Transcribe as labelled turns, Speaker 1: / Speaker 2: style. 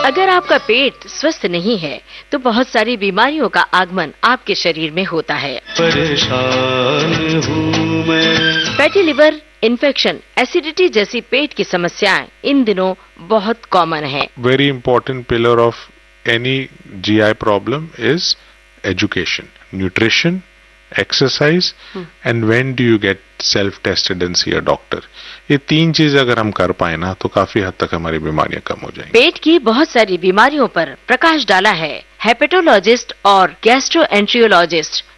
Speaker 1: अगर आपका पेट स्वस्थ नहीं है तो बहुत सारी बीमारियों का आगमन आपके शरीर में होता है।
Speaker 2: परेशान हूँ मैं।
Speaker 1: फैटी लिवर, इन्फेक्शन, एसिडिटी जैसी पेट की समस्याएं इन दिनों बहुत कॉमन है।
Speaker 3: Very important pillar of any GI problem is education, nutrition, exercise, and when do you get self-tested and see a doctor. ये 3 चीज अगर हम कर पाए ना तो काफी हद तक हमारी बीमारियां कम हो जाएंगी।
Speaker 1: पेट की बहुत सारी बीमारियों पर प्रकाश डाला है हेपेटोलॉजिस्ट और गैस्ट्रोएंट्रियोलॉजिस्ट